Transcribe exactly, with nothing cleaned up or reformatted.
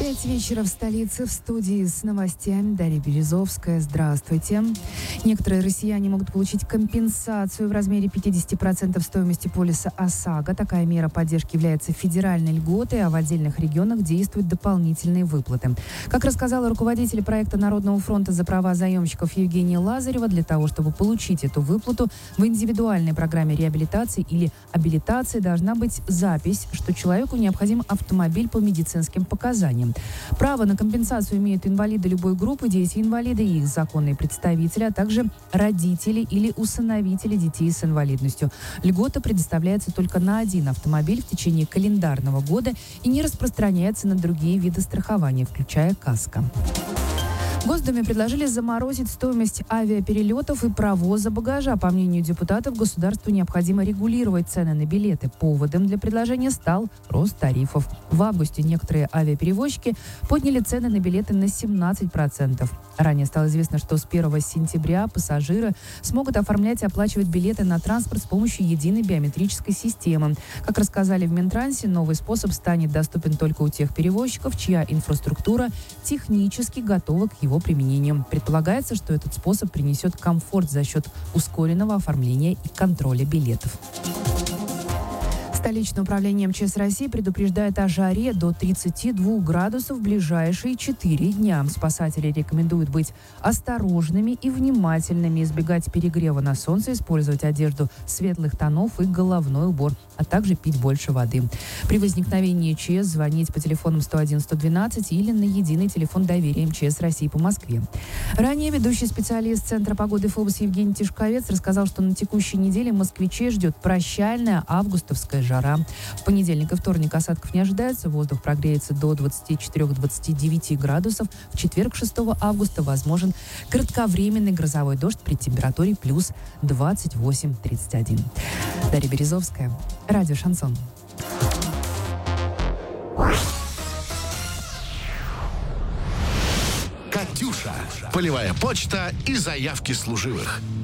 Пять вечера в столице, в студии с новостями Дарья Березовская. Здравствуйте. Некоторые россияне могут получить компенсацию в размере пятьдесят процентов стоимости полиса ОСАГО. Такая мера поддержки является федеральной льготой, а в отдельных регионах действуют дополнительные выплаты. Как рассказала руководитель проекта Народного фронта за права заемщиков Евгения Лазарева, для того, чтобы получить эту выплату, в индивидуальной программе реабилитации или абилитации должна быть запись, что человеку необходим автомобиль по медицинским показаниям. Право на компенсацию имеют инвалиды любой группы, дети-инвалиды и их законные представители, а также родители или усыновители детей с инвалидностью. Льгота предоставляется только на один автомобиль в течение календарного года и не распространяется на другие виды страхования, включая каско. В Госдуме предложили заморозить стоимость авиаперелетов и провоза багажа. По мнению депутатов, государству необходимо регулировать цены на билеты. Поводом для предложения стал рост тарифов. В августе некоторые авиаперевозчики подняли цены на билеты на семнадцать процентов. Ранее стало известно, что с первого сентября пассажиры смогут оформлять и оплачивать билеты на транспорт с помощью единой биометрической системы. Как рассказали в Минтрансе, новый способ станет доступен только у тех перевозчиков, чья инфраструктура технически готова к его применению. Предполагается, что этот способ принесет комфорт за счет ускоренного оформления и контроля билетов. Столичное управление МЧС России предупреждает о жаре до тридцати двух градусов в ближайшие четыре дня. Спасатели рекомендуют быть осторожными и внимательными, избегать перегрева на солнце, использовать одежду светлых тонов и головной убор, а также пить больше воды. При возникновении ЧС звонить по телефонам сто один сто двенадцать или на единый телефон доверия МЧС России по Москве. Ранее ведущий специалист Центра погоды ФОБОС Евгений Тишковец рассказал, что на текущей неделе москвичей ждет прощальная августовская жара. Жара. В понедельник и вторник осадков не ожидается. Воздух прогреется до двадцати четырёх — двадцати девяти градусов. В четверг, шестого августа, возможен кратковременный грозовой дождь при температуре плюс двадцать восемь — тридцать один. Дарья Березовская, радио «Шансон». «Катюша». Полевая почта и заявки служивых.